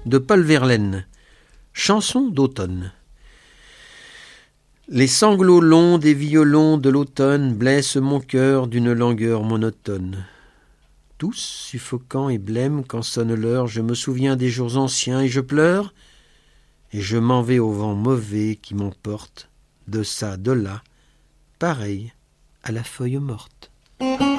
de Paul Verlaine. Chanson d'automne. Les sanglots longs des violons de l'automne blessent mon cœur d'une langueur monotone. Tous suffocants et blêmes quand sonne l'heure, je me souviens des jours anciens et je pleure, et je m'en vais au vent mauvais qui m'emporte, de ça, de là, pareil à la feuille morte.